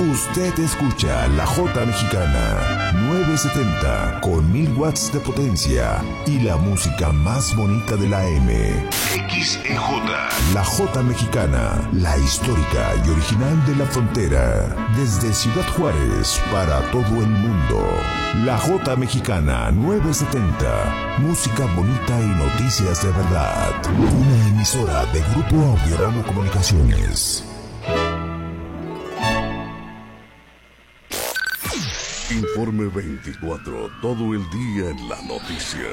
Usted escucha La Jota Mexicana 970 con 1000 watts de potencia y la música más bonita de la M. XEJ. La Jota Mexicana, la histórica y original de la frontera. Desde Ciudad Juárez para todo el mundo. La Jota Mexicana 970. Música bonita y noticias de verdad. Una emisora de Grupo Audiorama Comunicaciones. Informe 24, todo el día en la noticia.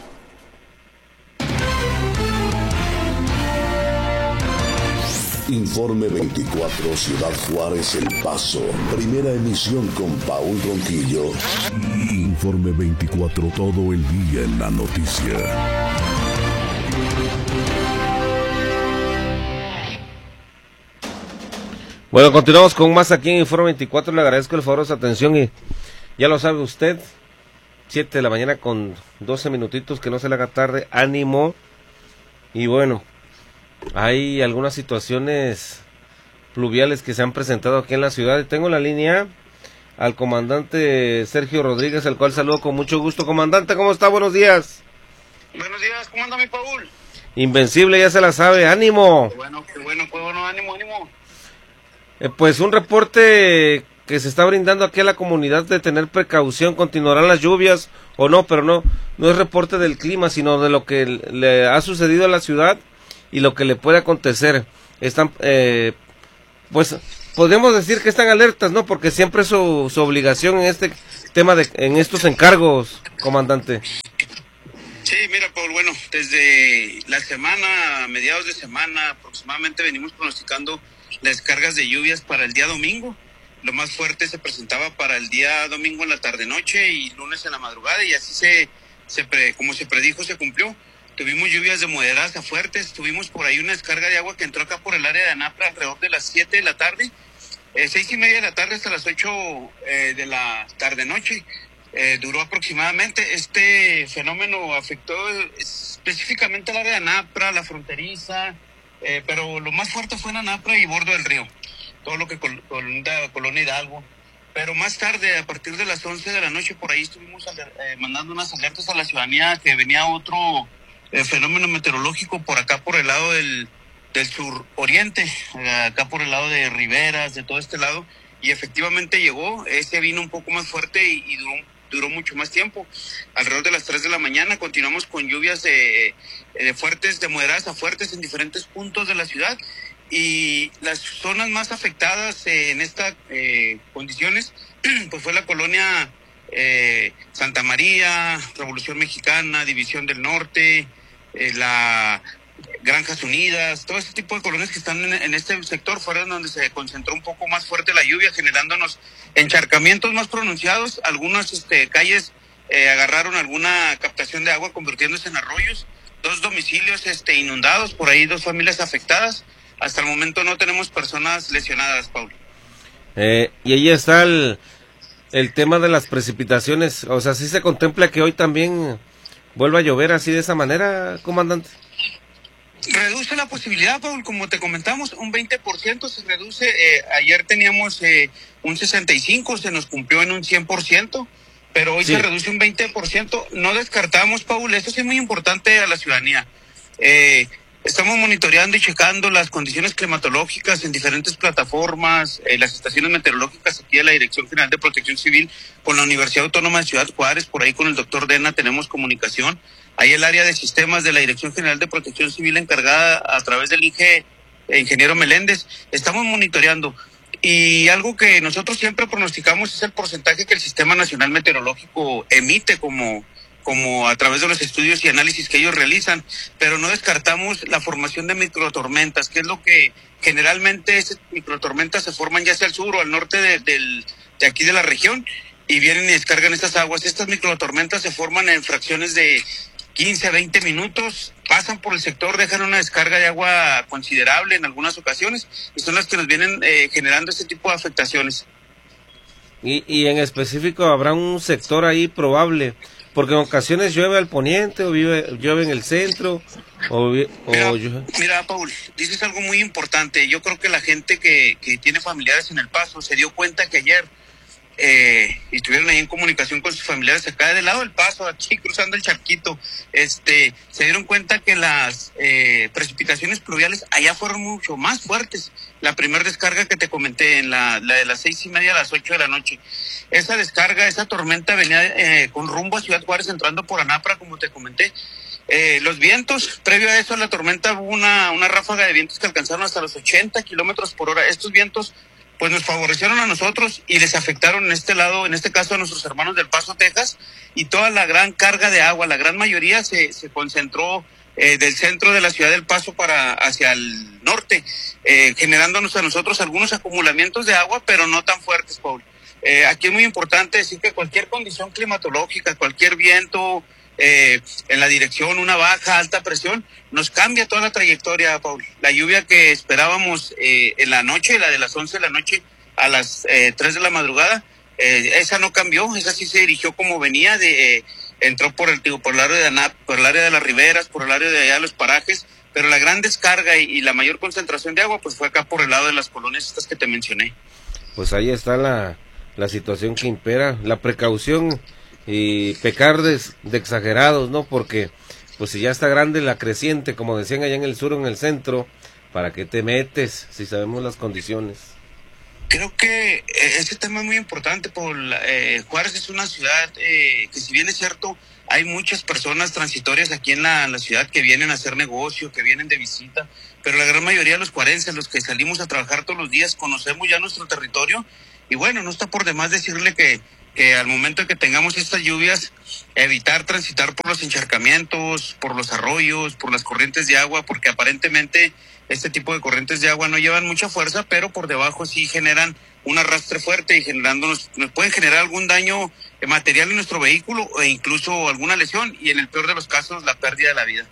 Informe 24, Ciudad Juárez, El Paso. Primera emisión con Paul Ronquillo. Informe 24, todo el día en la noticia. Bueno, continuamos con más aquí en Informe 24. Le agradezco el favor de su atención y ya lo sabe usted, 7 de la mañana con 12 minutitos, que no se le haga tarde, ánimo. Y bueno, hay algunas situaciones pluviales que se han presentado aquí en la ciudad. Y tengo en la línea al comandante Sergio Rodríguez, al cual saludo con mucho gusto. Comandante, ¿cómo está? Buenos días. Buenos días, ¿cómo anda mi Paul? Invencible, ya se la sabe, ánimo. Qué bueno, ánimo. Pues un reporte que se está brindando aquí a la comunidad de tener precaución. ¿Continuarán las lluvias o no? Pero no es reporte del clima, sino de lo que le ha sucedido a la ciudad y lo que le puede acontecer. Están, pues, podemos decir que están alertas, ¿no? Porque siempre es su obligación en este tema, en estos encargos, comandante. Sí, mira, Paul, bueno, desde la semana, mediados de semana aproximadamente, venimos pronosticando las cargas de lluvias para el día domingo. Lo más fuerte se presentaba para el día domingo en la tarde-noche y lunes en la madrugada, y así como se predijo, se cumplió. Tuvimos lluvias de moderadas a fuertes, tuvimos por ahí una descarga de agua que entró acá por el área de Anapra alrededor de las 7 de la tarde, 6:30 de la tarde hasta las 8 de la tarde-noche. Duró aproximadamente. Este fenómeno afectó específicamente al área de Anapra, la fronteriza, pero lo más fuerte fue en Anapra y bordo del río, todo lo que Colonia Hidalgo. Pero más tarde, a partir de las 11 de la noche, por ahí estuvimos mandando unas alertas a la ciudadanía que venía otro fenómeno meteorológico por acá, por el lado del suroriente, acá por el lado de Riberas, de todo este lado, y efectivamente llegó. Ese vino un poco más fuerte y duró mucho más tiempo. Alrededor de las 3 de la mañana continuamos con lluvias fuertes, de moderadas a fuertes en diferentes puntos de la ciudad. Y las zonas más afectadas en estas condiciones pues fue la colonia Santa María, Revolución Mexicana, División del Norte, la Granjas Unidas, todo este tipo de colonias que están en este sector fueron donde se concentró un poco más fuerte la lluvia, generándonos encharcamientos más pronunciados. Algunas calles agarraron alguna captación de agua convirtiéndose en arroyos, 2 domicilios inundados, por ahí 2 familias afectadas. Hasta el momento no tenemos personas lesionadas, Paul. Y ahí está el tema de las precipitaciones. O sea, ¿sí se contempla que hoy también vuelva a llover así de esa manera, comandante? Reduce la posibilidad, Paul, como te comentamos, un 20% se reduce. Ayer teníamos un 65%, se nos cumplió en un 100%, pero hoy sí se reduce un 20%. No descartamos, Paul, eso sí es muy importante a la ciudadanía. Estamos monitoreando y checando las condiciones climatológicas en diferentes plataformas, las estaciones meteorológicas aquí de la Dirección General de Protección Civil, con la Universidad Autónoma de Ciudad Juárez, por ahí con el doctor Dena tenemos comunicación. Hay el área de sistemas de la Dirección General de Protección Civil encargada a través del ingeniero Meléndez. Estamos monitoreando. Y algo que nosotros siempre pronosticamos es el porcentaje que el Sistema Nacional Meteorológico emite como a través de los estudios y análisis que ellos realizan, pero no descartamos la formación de microtormentas, que es lo que generalmente esas microtormentas se forman ya sea al sur o al norte de aquí de la región, y vienen y descargan estas aguas. Estas microtormentas se forman en fracciones de 15 a 20 minutos, pasan por el sector, dejan una descarga de agua considerable en algunas ocasiones, y son las que nos vienen generando este tipo de afectaciones. Y en específico habrá un sector ahí probable porque en ocasiones llueve al poniente o llueve en el centro. Mira, Paul, dices algo muy importante. Yo creo que la gente que tiene familiares en El Paso se dio cuenta que ayer estuvieron ahí en comunicación con sus familiares acá del lado del Paso, aquí cruzando el charquito. Se dieron cuenta que las precipitaciones pluviales allá fueron mucho más fuertes. La primera descarga que te comenté, en la de las 6:30 a las 8 de la noche. Esa descarga, esa tormenta venía con rumbo a Ciudad Juárez, entrando por Anapra, como te comenté. Los vientos, previo a eso, a la tormenta hubo una ráfaga de vientos que alcanzaron hasta los 80 kilómetros por hora. Estos vientos pues nos favorecieron a nosotros y les afectaron en este lado, en este caso a nuestros hermanos del Paso, Texas, y toda la gran carga de agua, la gran mayoría se concentró del centro de la ciudad del Paso hacia el norte, generándonos a nosotros algunos acumulamientos de agua, pero no tan fuertes, Paul. Aquí es muy importante decir que cualquier condición climatológica, cualquier viento en la dirección, una baja, alta presión, nos cambia toda la trayectoria, Paul. La lluvia que esperábamos en la noche, la de las 11 de la noche a las 3 de la madrugada, esa no cambió, esa sí se dirigió como venía, entró por el área de ANAP, por el área de las riberas, por el área de allá de los parajes, pero la gran descarga y la mayor concentración de agua pues fue acá por el lado de las colonias estas que te mencioné. Pues ahí está la situación que impera, la precaución y pecar de exagerados, ¿no? Porque pues si ya está grande la creciente, como decían allá en el sur o en el centro, ¿para qué te metes si sabemos las condiciones? Creo que ese tema es muy importante. Juárez es una ciudad que, si bien es cierto, hay muchas personas transitorias aquí en la ciudad que vienen a hacer negocio, que vienen de visita, pero la gran mayoría de los juarenses, los que salimos a trabajar todos los días, conocemos ya nuestro territorio. Y bueno, no está por demás decirle que al momento de que tengamos estas lluvias, evitar transitar por los encharcamientos, por los arroyos, por las corrientes de agua, porque aparentemente este tipo de corrientes de agua no llevan mucha fuerza, pero por debajo sí generan un arrastre fuerte y nos pueden generar algún daño material en nuestro vehículo e incluso alguna lesión y en el peor de los casos la pérdida de la vida.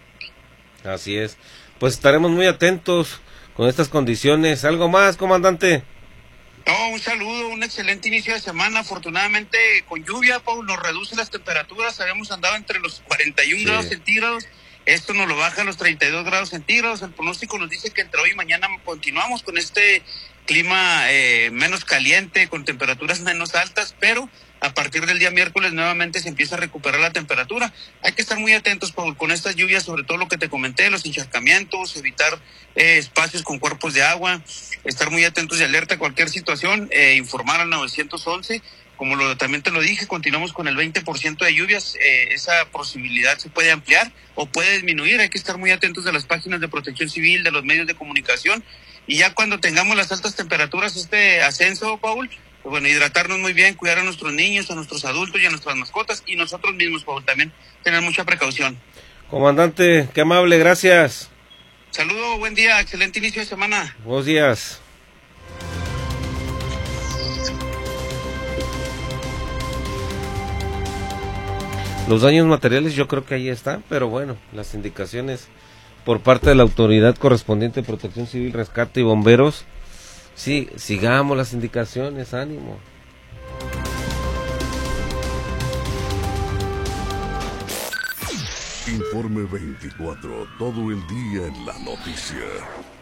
Así es. Pues estaremos muy atentos con estas condiciones. ¿Algo más, comandante? No, un saludo, un excelente inicio de semana. Afortunadamente con lluvia, Paul, nos reduce las temperaturas. Habíamos andado entre los 41 grados centígrados. Esto nos lo baja a los 32 grados centígrados. El pronóstico nos dice que entre hoy y mañana continuamos con este clima menos caliente, con temperaturas menos altas, pero a partir del día miércoles nuevamente se empieza a recuperar la temperatura. Hay que estar muy atentos, Paul, con estas lluvias, sobre todo lo que te comenté, los encharcamientos, evitar espacios con cuerpos de agua, estar muy atentos y alerta a cualquier situación, informar al 911. Como también te lo dije, continuamos con el 20% de lluvias. Esa posibilidad se puede ampliar o puede disminuir. Hay que estar muy atentos de las páginas de Protección Civil, de los medios de comunicación. Y ya cuando tengamos las altas temperaturas, este ascenso, Paul, pues bueno, hidratarnos muy bien, cuidar a nuestros niños, a nuestros adultos y a nuestras mascotas y nosotros mismos, Paul, también tener mucha precaución. Comandante, qué amable, gracias. Saludo, buen día, excelente inicio de semana. Buenos días. Los daños materiales yo creo que ahí están, pero bueno, las indicaciones por parte de la autoridad correspondiente de Protección Civil, Rescate y Bomberos, sí, sigamos las indicaciones, ánimo. Informe 24, todo el día en la noticia.